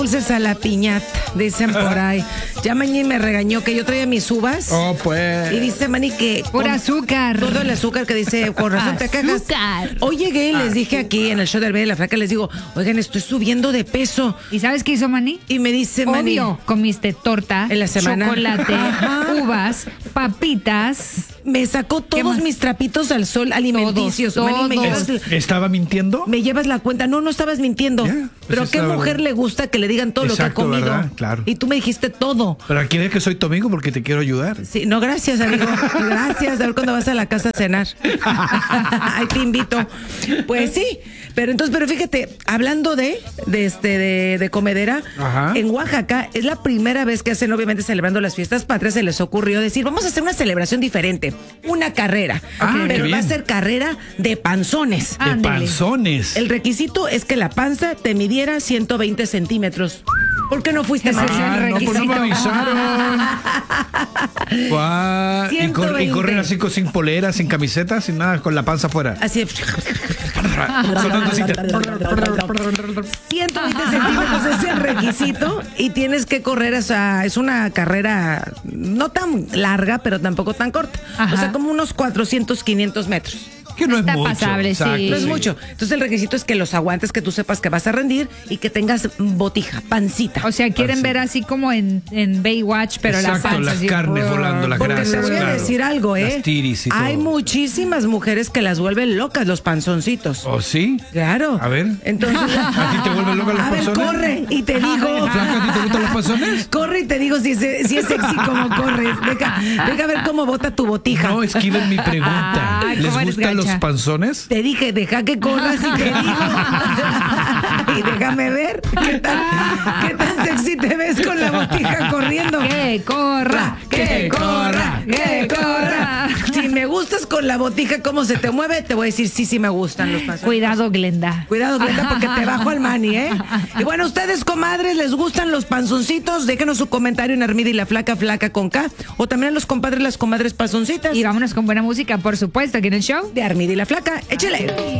Dulces a la piñata, dicen por ahí. Ya Mani me regañó que yo traía mis uvas. Oh, pues. Y dice Mani que... Por azúcar. Todo el azúcar que dice, con razón te cagas. Azúcar. Hoy llegué y les dije aquí en el show de Armida y la Flaca, les digo, oigan, estoy subiendo de peso. ¿Y sabes qué hizo Mani? Y me dice Mani... Obvio, comiste torta, En la semana. chocolate, Ajá. uvas, papitas. Me sacó todos más? mis trapitos al sol alimenticios. Todos, Mani, todos. ¿Estaba mintiendo? me llevas la cuenta. No estabas mintiendo. Ya, pues Pero es ¿qué la mujer verdad. le gusta que le digan todo Exacto, lo que ha comido? ¿verdad? Claro. Y tú me dijiste todo. Pero aquí ves que soy tu amigo porque te quiero ayudar. Sí, no, gracias, amigo. Gracias. A ver cuándo vas a la casa a cenar. Ahí te invito. Pues sí. Pero fíjate, hablando de comedera, Ajá. en Oaxaca es la primera vez que hacen, obviamente celebrando las fiestas patrias, se les ocurrió decir, vamos a hacer una celebración diferente, una carrera. Ah, qué pero va a bien. ser carrera de panzones. De Ándele. panzones. El requisito es que la panza te midiera 120 centímetros. ¿Por qué no fuiste a hacer Ah, ese no, pues no me requisito? avisaron. Guau, y 120. correr así sin polera, sin camiseta, sin nada, con la panza afuera. Así. Sonando así. 120 centímetros es el requisito y tienes que correr, o sea, es una carrera no tan larga, pero tampoco tan corta. Ajá. O sea, como unos 400, 500 metros. Que no Está es mucho. pasable, sí. No es sí. mucho. Entonces el requisito es que los aguantes, que tú sepas que vas a rendir y que tengas botija, pancita. O sea, quieren Así. ver así como en Baywatch, pero Exacto, la panza las así, carnes volando, las Porque grasas. te voy a claro. decir algo, Las tiris y Hay todo. muchísimas mujeres que las vuelven locas los panzoncitos. ¿Oh, sí? Claro. A ver. Entonces, ¿A ti te vuelven loca las a ver, personas? corre y te digo. ¿Flaca, a ti te gustan los panzones? Corre y te digo si es sexy como corres. Deja ver cómo bota tu botija. No, esquiven mi pregunta. Ay, ¿Les ¿cómo eres gustan los gacha? panzones? Te dije, deja que corras y te digo. Y déjame ver qué tan sexy te ves con la botija corriendo. ¡Que corra! ¡Que corra! ¡Que corra! Si me gustas con la botija, cómo se te mueve, te voy a decir sí me gustan los panzones. Cuidado, Glenda. Cuidado, Glenda, porque te bajo al Mani, ¿eh? Y bueno, ustedes, comadres, ¿les gustan los panzoncitos? Déjenos su comentario en Armida y la Flaca, Flaca con K. O también a los compadres, las comadres panzoncitas. Y vámonos con buena música, por supuesto, aquí en el show. De Armida y la Flaca. Échale.